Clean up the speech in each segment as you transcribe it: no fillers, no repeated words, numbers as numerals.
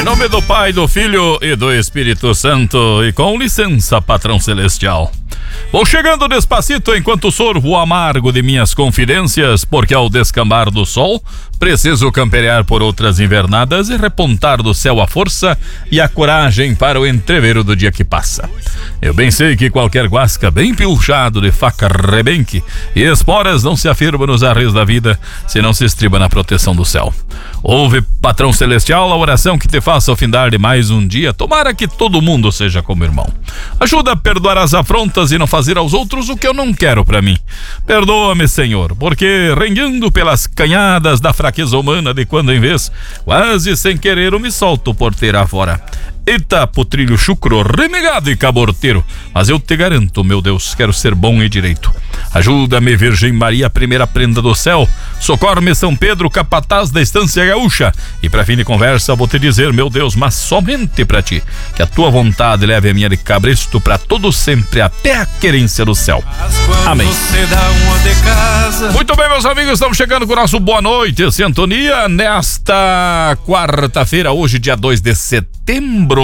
nome do Pai, do Filho e do Espírito Santo, e com licença, patrão celestial. Vou chegando despacito enquanto sorvo o amargo de minhas confidências, porque ao descambar do sol, preciso campear por outras invernadas e repontar do céu a força e a coragem para o entreveiro do dia que passa. Eu bem sei que qualquer guasca bem pilchado de faca rebenque e esporas não se afirma nos arreios da vida se não se estriba na proteção do céu. Ouve, patrão celestial, a oração que te faça ao findar de mais um dia. Tomara que todo mundo seja como irmão. Ajuda a perdoar as afrontas e não fazer aos outros o que eu não quero pra mim. Perdoa-me, Senhor, porque renguendo pelas canhadas da fraqueza humana de quando em vez, quase sem querer eu me solto porteira fora. Eita, potrilho chucro, renegado e caborteiro, mas eu te garanto, meu Deus, quero ser bom e direito. Ajuda-me, Virgem Maria, primeira prenda do céu. Socorre-me, São Pedro, capataz da Estância Gaúcha. E pra fim de conversa vou te dizer, meu Deus, mas somente pra ti, que a tua vontade leve a minha de cabresto pra todo sempre até a querência do céu. Amém. Muito bem, meus amigos, estamos chegando com o nosso boa noite, sintonia, nesta quarta-feira, hoje dia 2 de setembro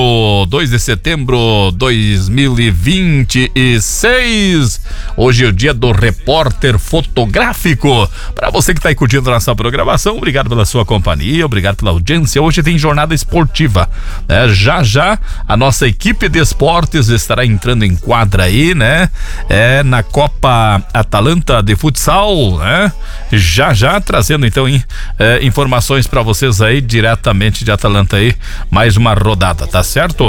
2026. Hoje é o dia do repórter fotográfico. Para você que está aí curtindo a nossa programação, obrigado pela sua companhia, obrigado pela audiência. Hoje tem jornada esportiva, né? Já a nossa equipe de esportes estará entrando em quadra aí, né? Na Copa Atalanta de futsal, né? Já trazendo então informações para vocês aí diretamente de Atalanta aí, mais uma rodada, tá certo?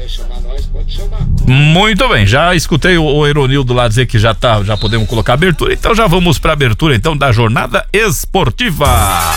Muito bem, já escutei o Eronildo lá dizer que já podemos colocar abertura, então já vamos para abertura então da jornada esportiva.